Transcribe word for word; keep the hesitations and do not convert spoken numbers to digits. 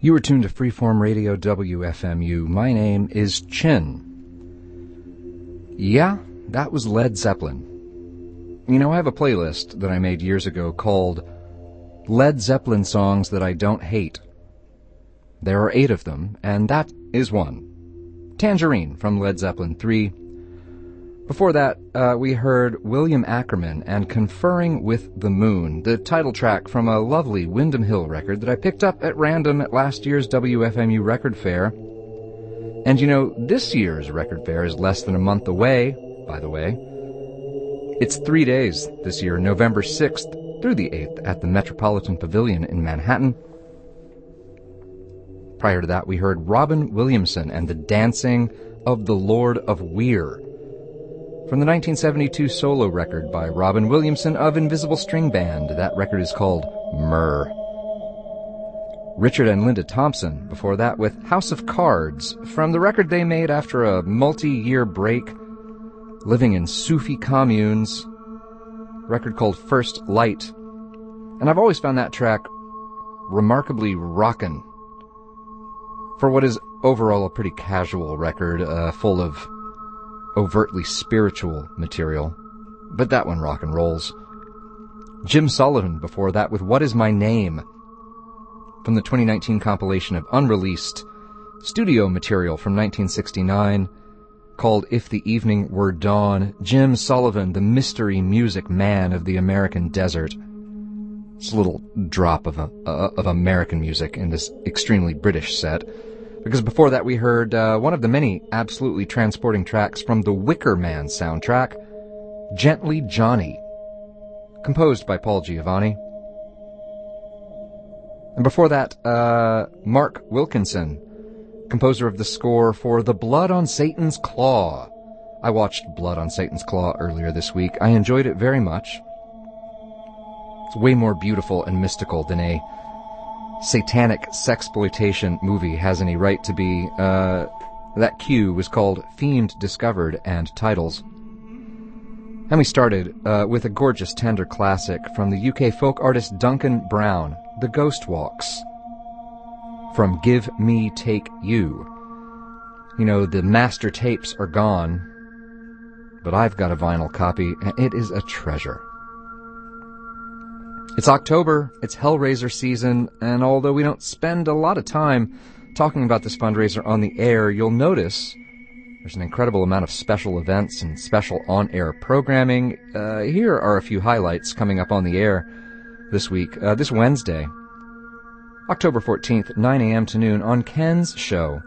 You are tuned to Freeform Radio W F M U. My name is Chin. Yeah, that was Led Zeppelin. You know, I have a playlist that I made years ago called Led Zeppelin Songs That I Don't Hate. There are eight of them, and that is one. Tangerine from Led Zeppelin three. Before that, uh, we heard William Ackerman and Conferring with the Moon, the title track from a lovely Windham Hill record that I picked up at random at last year's W F M U Record Fair. And you know, this year's Record Fair is less than a month away, by the way. It's three days this year, November sixth through the eighth at the Metropolitan Pavilion in Manhattan. Prior to that, we heard Robin Williamson and the Dancing of the Lord of Weir, from the nineteen seventy-two solo record by Robin Williamson of Invisible String Band. That record is called Myrrh. Richard and Linda Thompson, before that, with House of Cards, from the record they made after a multi-year break, living in Sufi communes, record called First Light. And I've always found that track remarkably rockin', for what is overall a pretty casual record, uh, full of overtly spiritual material, but that one rock and rolls. Jim Sullivan before that with What Is My Name, from the twenty nineteen compilation of unreleased studio material from nineteen sixty-nine called If the Evening Were Dawn. Jim Sullivan, the mystery music man of the American desert. It's a little drop of, a, uh, of American music in this extremely British set. Because before that we heard uh, one of the many absolutely transporting tracks from the Wicker Man soundtrack, Gently Johnny, composed by Paul Giovanni. And before that, uh, Mark Wilkinson, composer of the score for The Blood on Satan's Claw. I watched Blood on Satan's Claw earlier this week. I enjoyed it very much. It's way more beautiful and mystical than a satanic sexploitation movie has any right to be. Uh, that cue was called Fiend Discovered and Titles. And we started uh, with a gorgeous tender classic from the U K folk artist Duncan Brown, The Ghost Walks, from Give Me Take You. You know, the master tapes are gone, but I've got a vinyl copy, and it is a treasure. It's October, it's Hellraiser season, and although we don't spend a lot of time talking about this fundraiser on the air, you'll notice there's an incredible amount of special events and special on-air programming. Uh, here are a few highlights coming up on the air this week. Uh, this Wednesday, October fourteenth, nine a.m. to noon, on Ken's show,